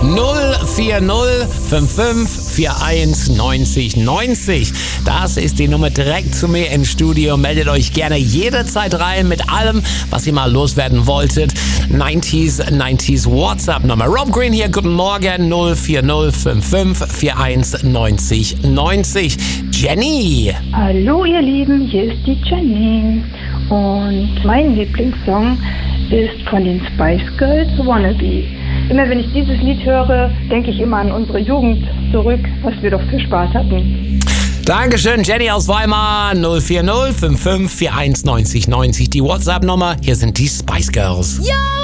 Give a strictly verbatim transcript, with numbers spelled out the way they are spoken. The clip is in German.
null vier null fünf fünf vier eins neunzig neunzig. Das ist die Nummer direkt zu mir ins Studio. Meldet euch gerne jederzeit rein mit allem, was ihr mal loswerden wolltet. neunziger, neunziger WhatsApp-Nummer. Rob Green hier, guten Morgen. null vier null fünf fünf vier eins neunzig neunzig. Jenny. Hallo ihr Lieben, hier ist die Jenny. Und mein Lieblingssong ist von den Spice Girls, Wannabe. Immer wenn ich dieses Lied höre, denke ich immer an unsere Jugend zurück, was wir doch für Spaß hatten. Dankeschön, Jenny aus Weimar. null vier null fünf fünf vier eins neunzig neunzig, die WhatsApp-Nummer. Hier sind die Spice Girls. Ja!